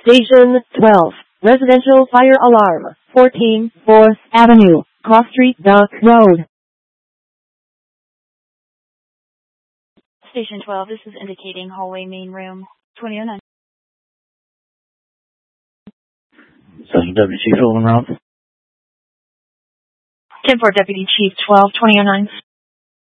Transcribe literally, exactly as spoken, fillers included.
Station twelve, residential fire alarm, fourteen, fourth Avenue, Cross Street, Dock Road. Station twelve, this is indicating hallway main room, twenty oh nine. Special Deputy Chief Roland Roth. ten four Deputy Chief, twelve twenty oh nine.